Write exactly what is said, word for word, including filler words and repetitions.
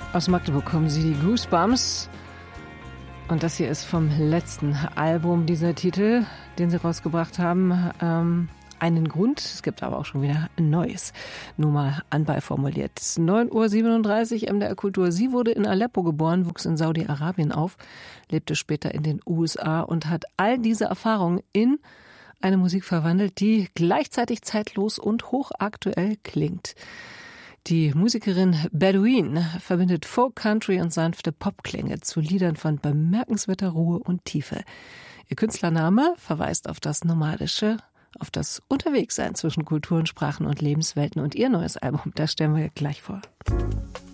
Aus Magdeburg kommen sie, die Goosebumps. Und das hier ist vom letzten Album, dieser Titel, den sie rausgebracht haben. Ähm, einen Grund, es gibt aber auch schon wieder ein neues. Nur mal anbei formuliert. neun Uhr siebenunddreißig, M D R Kultur. Sie wurde in Aleppo geboren, wuchs in Saudi-Arabien auf, lebte später in den U S A und hat all diese Erfahrungen in eine Musik verwandelt, die gleichzeitig zeitlos und hochaktuell klingt. Die Musikerin Bedouin verbindet Folk, Country und sanfte Popklänge zu Liedern von bemerkenswerter Ruhe und Tiefe. Ihr Künstlername verweist auf das Nomadische, auf das Unterwegssein zwischen Kulturen, Sprachen und Lebenswelten. Und ihr neues Album, das stellen wir gleich vor.